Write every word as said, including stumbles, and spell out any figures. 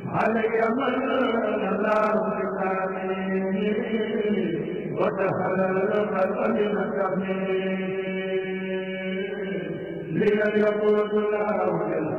علي من الله بكامل وتهل الخلق بمكامل لمن يقول الله